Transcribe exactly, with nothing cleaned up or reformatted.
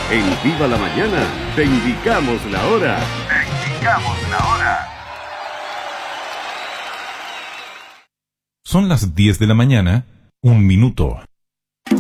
En Viva la Mañana, te indicamos la hora. Te indicamos la hora. Son las diez de la mañana, un minuto.